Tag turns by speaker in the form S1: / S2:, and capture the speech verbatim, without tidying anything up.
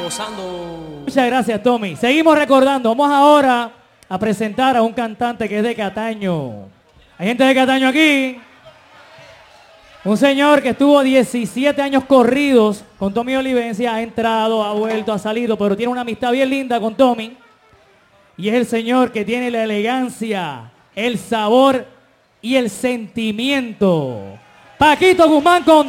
S1: gozando.
S2: Muchas gracias, Tommy. Seguimos recordando. Vamos ahora a presentar a un cantante que es de Cataño. ¿Hay gente de Cataño aquí? Un señor que estuvo diecisiete años corridos con Tommy Olivencia. Ha entrado, ha vuelto, ha salido, pero tiene una amistad bien linda con Tommy. Y es el señor que tiene la elegancia, el sabor y el sentimiento. Paquito Guzmán con